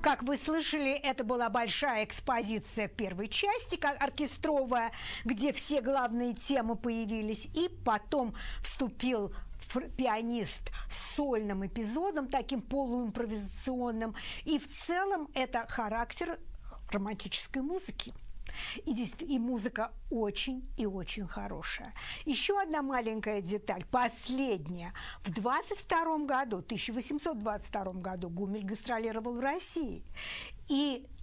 Как вы слышали, это была большая экспозиция первой части, как оркестровая, где все главные темы появились, и потом вступил пианист с сольным эпизодом, таким полуимпровизационным, и в целом это характер романтической музыки. И музыка очень и очень хорошая. Еще одна маленькая деталь, последняя. В 1822 году Гумель гастролировал в России. И